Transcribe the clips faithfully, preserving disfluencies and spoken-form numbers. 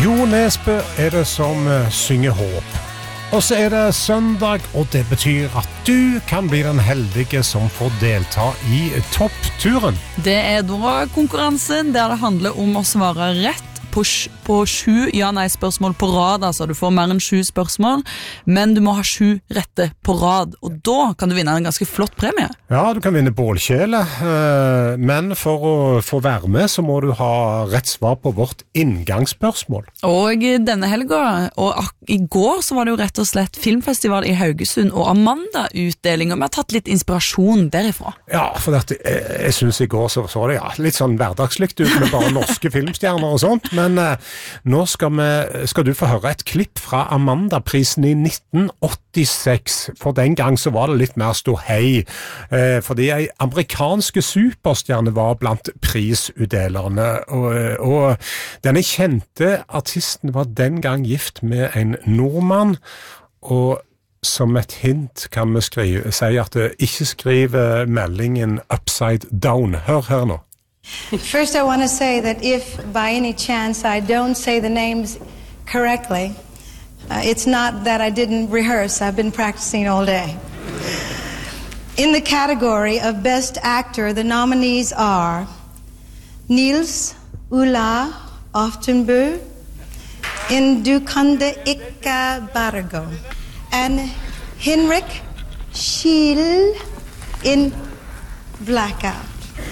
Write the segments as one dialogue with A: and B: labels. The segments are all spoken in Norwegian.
A: Jo Nesbø er det som synger håp. Og så er det søndag, og det betyr at du kan bli den heldige som får delta i toppturen.
B: Det er da konkurransen der det handler om å svare rett på, på sju ja-nei-spørsmål på rad. Altså, du får mer enn sju spørsmål, men du må ha sju rette på rad, og da kan du vinne en ganske flott premie.
A: Ja, du kan vinne bålkjele, men for å få være med så må du ha rett svar på vårt inngangsspørsmål.
B: Og denne helga, og i går så var det jo rett og slett filmfestival i Haugesund og Amanda-utdeling, og vi har tatt litt inspirasjon derifra.
A: Ja, for dette, jeg, jeg synes i går så, så var det ja, litt sånn hverdagslikt ut med bare norske filmstjerner og sånt, men eh, nå skal, vi, skal du få høre et klipp fra Amanda-prisen i nitten åttiseks. For den gang så var det litt mer ståhei, eh, fordi en amerikanske superstjerne var blant prisutdelerne, og, og denne kjente artisten var den gang gift med en nordmann, og som et hint kan vi skrive, si at det ikke skriver meldingen upside down. Hør her nå.
C: First, I want to say that if by any chance I don't say the names correctly, uh, it's not that I didn't rehearse. I've been practicing all day. In the category of Best Actor, the nominees are Nils Ulla Oftenbu in Du kunde ikke bare gå, and Henrik Schiel in Blackout.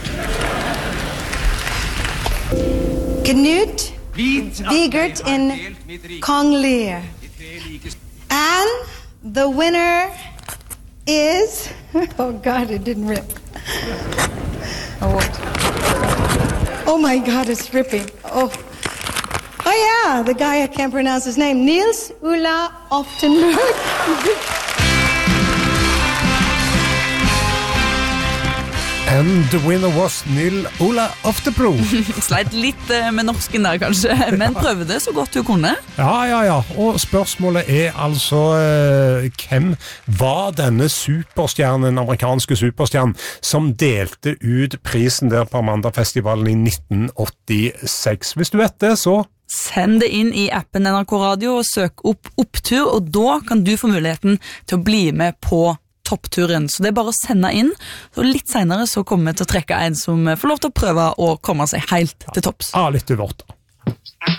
C: Knut Vigert in Kong Lear. And the winner is... Oh God, it didn't rip. Oh, what? Oh my God, it's ripping. Oh. Oh yeah, the guy, I can't pronounce his name. Nils Ulla Oftenberg.
A: And the winner was Nils Ulla Oftebro.
B: Sleit litt med norsken der kanskje, men prøvde så godt du kunne.
A: Ja, ja, ja. Og spørsmålet er altså, eh, hvem var denne superstjernen, amerikanske superstjernen, som delte ut prisen der på Amanda-festivalen i nitten åttiseks? Hvis du vet det, så...
B: Send det inn i appen N R K Radio og søk opp Opptur, og da kan du få muligheten til å bli med på toppturen. Så det er bare å sende inn, og litt senere så kommer vi til å trekke en som får lov til å prøve å komme seg helt til topps.
A: Ja, litt uvårt da.